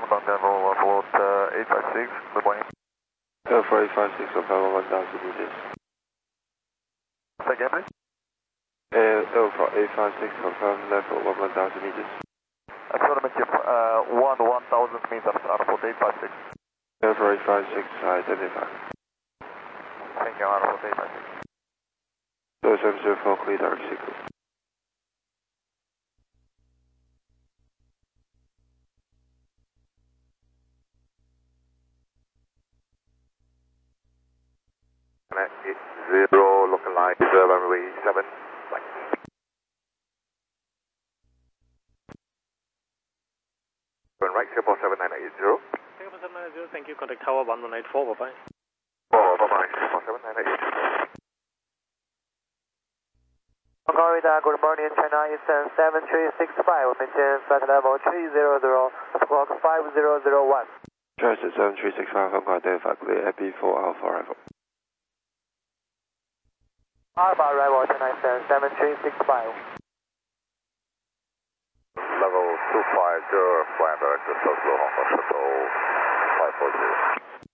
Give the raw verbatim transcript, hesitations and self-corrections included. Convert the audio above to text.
down Denver, float uh, eight five six, good morning. Alpha eight five six, November one thousand meters. Say again, please. Uh, Alpha eight five six, confirm level one thousand meters. Affirmative, uh, one one thousand meters, airport eight five six. Alpha eight five six, identify. Thank you, airport eight five six. So seven zero four, clear direct sequence. Zero, localize, runway seven, right. Turn right, Singapore seven nine eight zero. Singapore seven nine eight zero, thank you. Contact tower one one eight four, bye bye. Oh, bye bye, Singapore seven nine eight zero. Florida, good morning, China Eastern seven three six five, maintain flight level three zero zero, squawk five zero zero one. Transit seven three six five, Hong Kong, identify, clear F B four Alpha arrival. Alpha arrival, China Eastern seven three six five. Level two five zero, fly direct to South Hong Kong Shuttle five four zero.